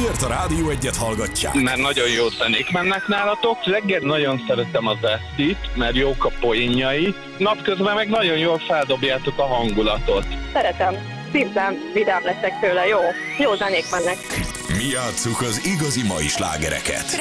Miért a Rádió Egyet hallgatják? Mert nagyon jó zenék mennek nálatok. Reggel nagyon szeretem az Estit, mert jók a poénjai. Napközben meg nagyon jól feldobjátok a hangulatot. Szeretem. Szívem, vidám leszek tőle, jó zenék mennek. Mi játsszuk az igazi mai slágereket.